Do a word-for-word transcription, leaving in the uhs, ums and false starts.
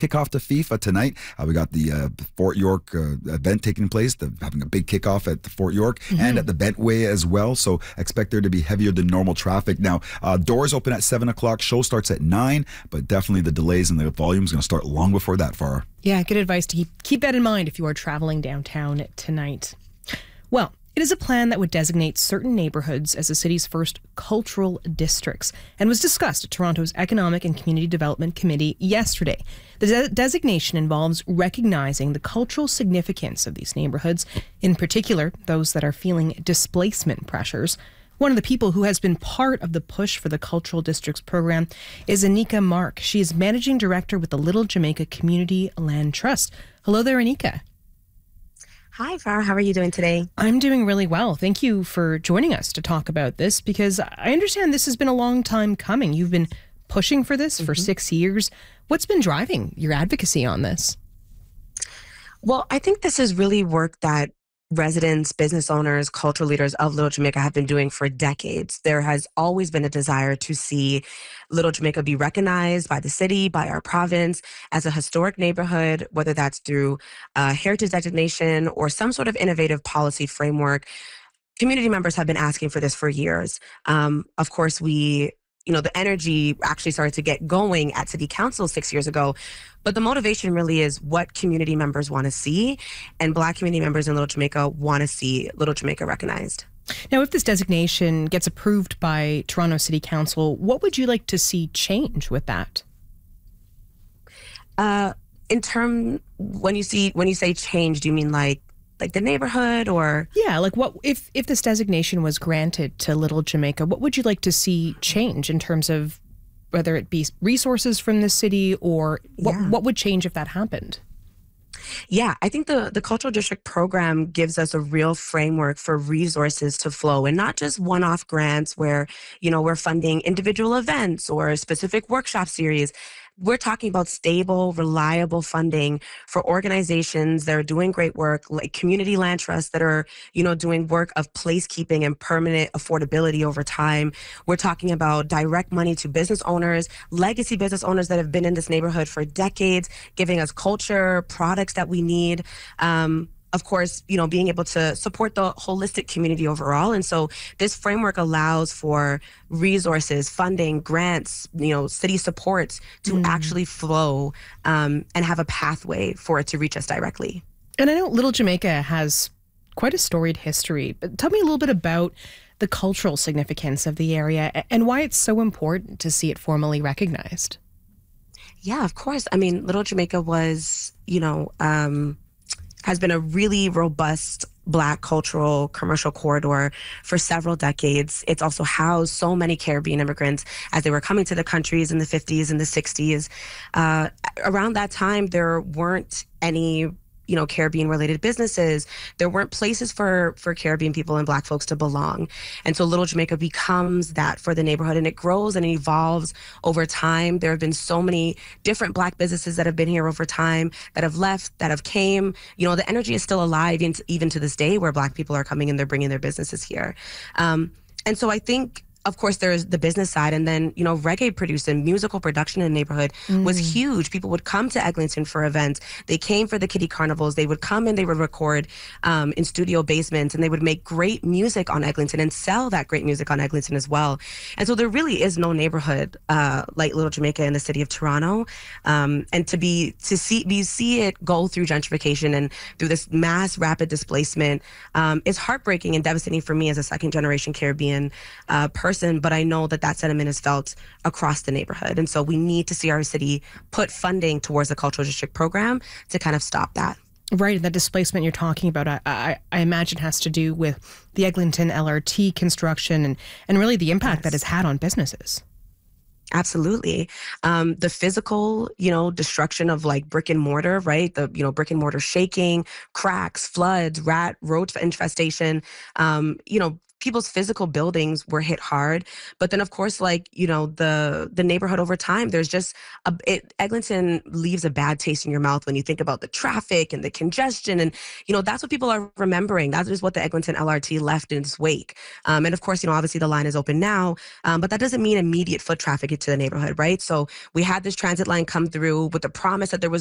kickoff to FIFA tonight. Uh, we got the uh, Fort York uh, event taking place, the, having a big kickoff at the Fort York mm-hmm. and at the Bentway as well. So expect there to be heavier than normal traffic. Now, uh, doors open at seven o'clock. Show starts at nine, but definitely the delays and the volume is going to start long before that, Farah. Yeah, good advice to keep, keep that in mind if you are traveling downtown tonight. Well, it is a plan that would designate certain neighborhoods as the city's first cultural districts and was discussed at Toronto's Economic and Community Development Committee yesterday. The de- designation involves recognizing the cultural significance of these neighborhoods, in particular those that are feeling displacement pressures. One of the people who has been part of the push for the Cultural Districts program is Anika Mark. She is Managing Director with the Little Jamaica Community Land Trust. Hello there, Anika. Hi, Farah. How are you doing today? I'm doing really well. Thank you for joining us to talk about this, because I understand this has been a long time coming. You've been pushing for this mm-hmm. for six years. What's been driving your advocacy on this? Well, I think this is really work that residents, business owners, cultural leaders of Little Jamaica have been doing for decades. There has always been a desire to see Little Jamaica be recognized by the city, by our province, as a historic neighborhood, whether that's through a heritage designation or some sort of innovative policy framework. Community members have been asking for this for years. Um, of course, we you know, the energy actually started to get going at City Council six years ago. But the motivation really is what community members want to see, and Black community members in Little Jamaica want to see Little Jamaica recognized. Now, if this designation gets approved by Toronto City Council, what would you like to see change with that? Uh, in term, when you see when you say change, do you mean like like the neighborhood, or? Yeah, like what if if this designation was granted to Little Jamaica, what would you like to see change in terms of whether it be resources from the city, or what yeah. what would change if that happened? Yeah, I think the, the Cultural District program gives us a real framework for resources to flow, and not just one-off grants where, you know, we're funding individual events or specific workshop series. We're talking about stable, reliable funding for organizations that are doing great work, like community land trusts that are, you know, doing work of placekeeping and permanent affordability over time. We're talking about direct money to business owners, legacy business owners that have been in this neighborhood for decades, giving us culture, products that we need. Um, Of course, you know, being able to support the holistic community overall. And so this framework allows for resources, funding, grants, you know, city supports to mm. actually flow um, and have a pathway for it to reach us directly. And I know Little Jamaica has quite a storied history, but tell me a little bit about the cultural significance of the area and why it's so important to see it formally recognized. Yeah, of course. I mean, Little Jamaica was, you know, um, has been a really robust Black cultural commercial corridor for several decades. It's also housed so many Caribbean immigrants as they were coming to the countries in the fifties and the sixties. Uh, around that time, there weren't any you know, Caribbean related businesses. There weren't places for, for Caribbean people and Black folks to belong. And so Little Jamaica becomes that for the neighborhood, and it grows and it evolves over time. There have been so many different Black businesses that have been here over time, that have left, that have came. You know, the energy is still alive in, even to this day, where Black people are coming and they're bringing their businesses here. Um, and so I think, of course, there's the business side, and then, you know, reggae producing, musical production in the neighborhood mm. was huge. People would come to Eglinton for events. They came for the kiddie carnivals. They would come and they would record um, in studio basements, and they would make great music on Eglinton and sell that great music on Eglinton as well. And so there really is no neighborhood uh, like Little Jamaica in the city of Toronto. Um, and to be, to see, we see it go through gentrification and through this mass rapid displacement um, is heartbreaking and devastating for me as a second generation Caribbean uh, person. Person, but I know that that sentiment is felt across the neighborhood. And so we need to see our city put funding towards the Cultural District program to kind of stop that. Right. And the displacement you're talking about, I, I, I imagine has to do with the Eglinton L R T construction and, and really the impact yes. that it's had on businesses. Absolutely. Um, the physical, you know, destruction of like brick and mortar, right? The, you know, brick and mortar shaking, cracks, floods, rat, roach infestation, um, you know, people's physical buildings were hit hard. But then, of course, like, you know, the the neighborhood over time, there's just a, it, Eglinton leaves a bad taste in your mouth when you think about the traffic and the congestion. And, you know, that's what people are remembering. That is what the Eglinton L R T left in its wake. Um, and of course, you know, obviously the line is open now, um, but that doesn't mean immediate foot traffic into the neighborhood, right? So we had this transit line come through with the promise that there was